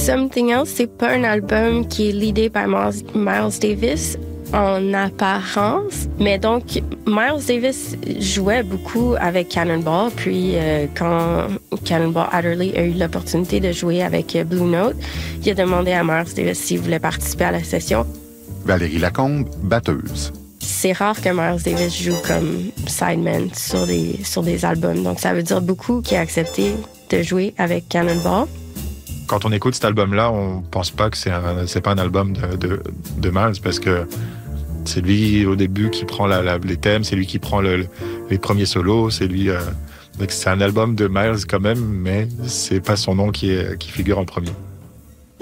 Something Else, c'est pas un album qui est leadé par Miles Davis en apparence, mais donc Miles Davis jouait beaucoup avec Cannonball, puis quand Cannonball Adderley a eu l'opportunité de jouer avec Blue Note, il a demandé à Miles Davis s'il voulait participer à la session. Valérie Lacombe, batteuse. C'est rare que Miles Davis joue comme sideman sur des albums, donc ça veut dire beaucoup qu'il a accepté de jouer avec Cannonball. Quand on écoute cet album-là, on pense pas que c'est pas un album de Miles, parce que c'est lui au début qui prend les thèmes, c'est lui qui prend les premiers solos, c'est lui. Donc c'est un album de Miles quand même, mais c'est pas son nom qui figure en premier.